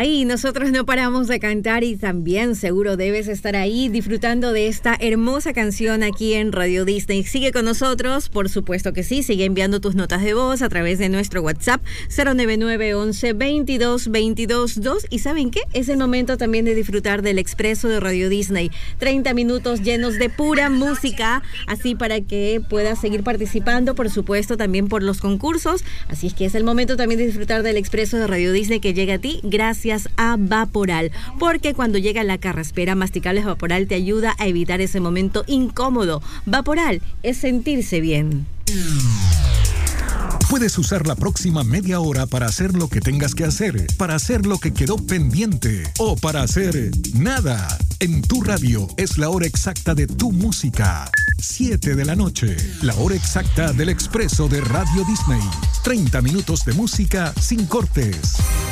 Ahí nosotros no paramos de cantar y también seguro debes estar ahí disfrutando de esta hermosa canción aquí en Radio Disney. Sigue con nosotros, por supuesto que sí, sigue enviando tus notas de voz a través de nuestro WhatsApp 099 11 22 22 2. Y ¿saben qué? Es el momento también de disfrutar del Expreso de Radio Disney. 30 minutos llenos de pura música, así para que puedas seguir participando, por supuesto, también por los concursos. Así es que es el momento también de disfrutar del Expreso de Radio Disney que llega a ti gracias a Vaporal, porque cuando llega la carraspera, Masticables Vaporal te ayuda a evitar ese momento incómodo. Vaporal es sentirse bien. Puedes usar la próxima media hora para hacer lo que tengas que hacer, para hacer lo que quedó pendiente o para hacer nada. En tu radio es la hora exacta de tu música. 7 de la noche, la hora exacta del Expreso de Radio Disney. 30 minutos de música sin cortes.